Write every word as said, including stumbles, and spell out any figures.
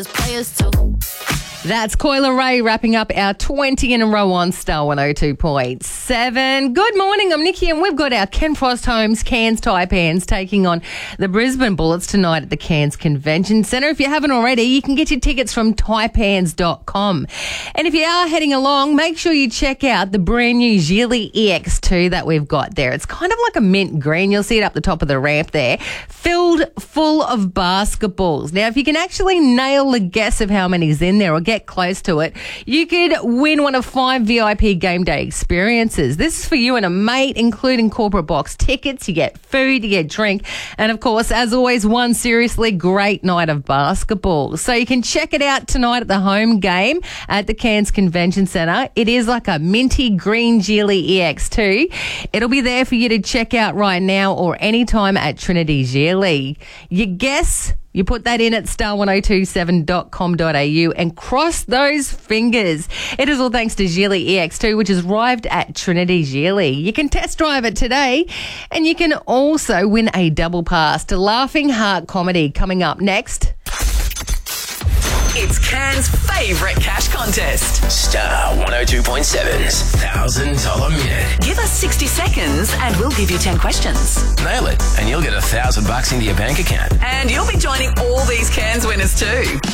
Players too. That's Coyle Ray wrapping up our twenty in a row on Star one oh two point seven. Good morning, I'm Nikki, and we've got our Ken Frost Homes Cairns Taipans taking on the Brisbane Bullets tonight at the Cairns Convention Centre. If you haven't already, you can get your tickets from taipans dot com. And if you are heading along, make sure you check out the brand new Geely E X two that we've got there. It's kind of like a mint green. You'll see it up the top of the ramp there, filled full of basketballs. Now, if you can actually nail the guess of how many's in there or get close to it, you could win one of five V I P game day experiences. This is for you and a mate, including corporate box tickets. You get food, you get drink, and of course, as always, one seriously great night of basketball. So you can check it out tonight at the home game at the Cairns Convention Centre. It is like a minty green Geely E X two. It'll be there for you to check out right now or anytime at Trinity Geely. You guess? You put that in at star one oh two seven dot com dot a u and cross those fingers. It is all thanks to Geely E X two, which has arrived at Trinity Geely. You can test drive it today, and you can also win a double pass to Laughing Heart Comedy coming up next. It's Cairns' favourite cash contest. Star one oh two point seven's one thousand dollars minute. Give us sixty seconds and we'll give you ten questions. Nail it, and you'll get a thousand bucks into your bank account. And you'll be joining all these Cairns winners too.